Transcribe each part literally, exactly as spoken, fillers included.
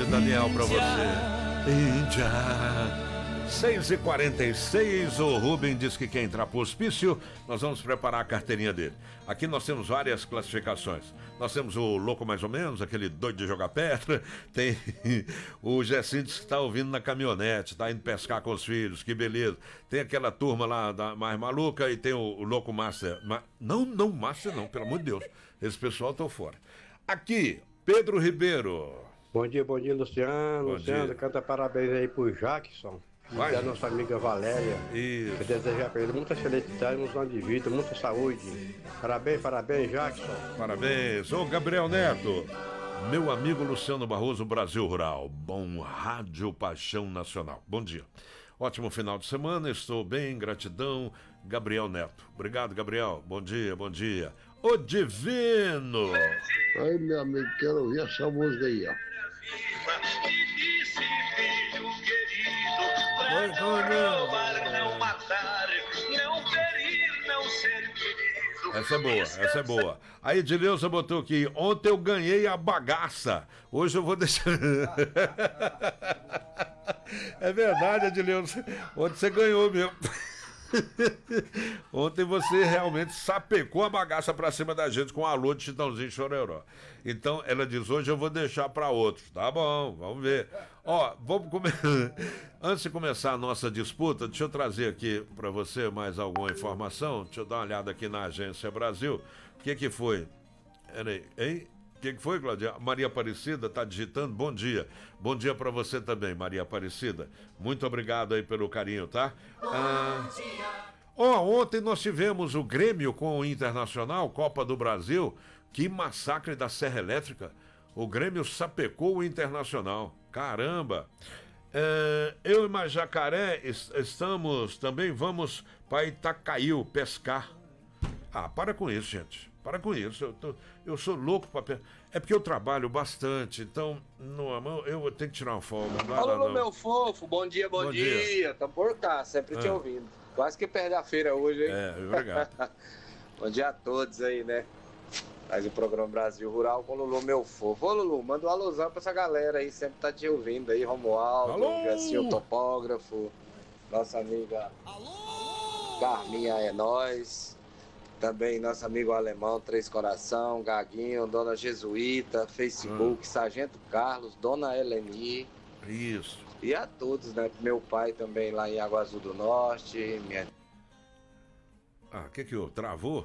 Daniel, pra você. Índia. seis e quarenta e seis, o Rubem diz que quer entrar pro hospício, nós vamos preparar a carteirinha dele. Aqui nós temos várias classificações. Nós temos o louco mais ou menos, aquele doido de jogar pedra. Tem o Gessinho que está ouvindo na caminhonete, tá indo pescar com os filhos, que beleza. Tem aquela turma lá da mais maluca e tem o, o louco master. Ma... Não, não master não, pelo amor de Deus. Esse pessoal tá fora. Aqui, Pedro Ribeiro. Bom dia, bom dia, Luciano. Bom Luciano, dia. Canta parabéns aí pro Jackson. Vai. E da nossa amiga Valéria. Isso. Eu desejar pra ele muita felicidade, muitos anos de vida, muita saúde. Parabéns, parabéns, Jackson. Parabéns. Ô, Gabriel Neto. Meu amigo Luciano Barroso, Brasil Rural. Bom Rádio Paixão Nacional. Bom dia. Ótimo final de semana, estou bem, gratidão. Gabriel Neto. Obrigado, Gabriel. Bom dia, bom dia. O Divino. Ai, meu amigo, quero ouvir essa música aí, ó. Essa é boa, essa é boa. Aí Edileuza botou aqui, ontem eu ganhei a bagaça, hoje eu vou deixar... É verdade, Edileuza, ontem você ganhou mesmo. Ontem você realmente sapecou a bagaça pra cima da gente com um alô de Chitãozinho Chororó. Então ela diz, hoje eu vou deixar pra outros. Tá bom, vamos ver. Ó, vamos começar. Antes de começar a nossa disputa, deixa eu trazer aqui pra você mais alguma informação. Deixa eu dar uma olhada aqui na Agência Brasil. O que que foi? Peraí, hein? O que, que foi, Claudia? Maria Aparecida está digitando. Bom dia. Bom dia para você também, Maria Aparecida. Muito obrigado aí pelo carinho, tá? Ah, ó, ontem nós tivemos o Grêmio com o Internacional, Copa do Brasil. Que massacre da Serra Elétrica. O Grêmio sapecou o Internacional. Caramba. É, eu e mais Jacaré estamos também, vamos para Itacaiu pescar. Ah, para com isso, gente. Para com isso, eu, tô, eu sou louco para... É porque eu trabalho bastante, então no, eu tenho que tirar uma folga. Alô, meu fofo, bom dia, bom, bom dia. dia. Tamo por cá, sempre ah. te ouvindo. Quase que perde a feira hoje, hein? É, obrigado. Bom dia a todos aí, né? Faz o programa Brasil Rural com o Lulu, meu fofo. Ô, Lulu, manda um alusão pra essa galera aí, sempre tá te ouvindo aí, Romualdo, Gessinho, o topógrafo, nossa amiga Alô! Carminha é nós. Também nosso amigo alemão, Três Coração, Gaguinho, Dona Jesuíta, Facebook, hum. Sargento Carlos, Dona Eleni. Isso. E a todos, né? Meu pai também lá em Água Azul do Norte. Minha... Ah, o que que eu... Travou?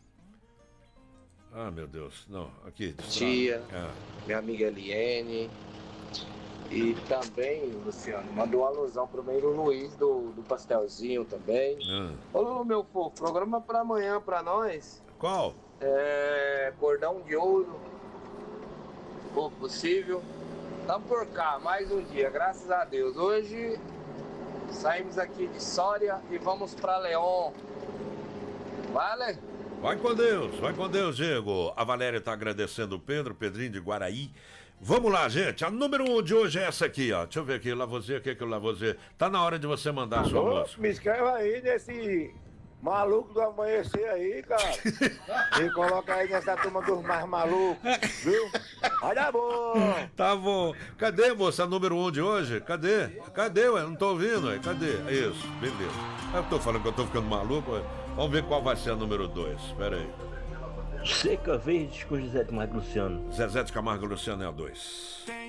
Ah, meu Deus. Não, aqui. Tia, ah. minha amiga Eliene. E também, Luciano, mandou uma alusão pro meio Luiz do, do Pastelzinho também. Hum. Ô, Lulu, meu fofo, programa pra amanhã pra nós. Qual? É. Cordão de Ouro. Se for possível. Tamo por cá, mais um dia, graças a Deus. Hoje saímos aqui de Sória e vamos pra León. Vale? Vai com Deus, vai com Deus, Diego. A Valéria tá agradecendo o Pedro, Pedrinho de Guaraí. Vamos lá, gente. A número um de hoje é essa aqui, ó. Deixa eu ver aqui, Lavoisier, o que que é o Lavoisier? Tá na hora de você mandar a sua Ô, música. Me escreva aí nesse maluco do amanhecer aí, cara. E coloca aí nessa turma dos mais malucos, viu? Vai dar bom. Tá bom. Cadê, moça, a número um de hoje? Cadê? Cadê, ué? Não tô ouvindo, ué. Cadê? É isso, beleza. Eu tô falando que eu tô ficando maluco, ué. Vamos ver qual vai ser a número dois. Espera aí. Seca Verde com Zezé de Camargo e Luciano. Zezé de Camargo e Luciano é a dois.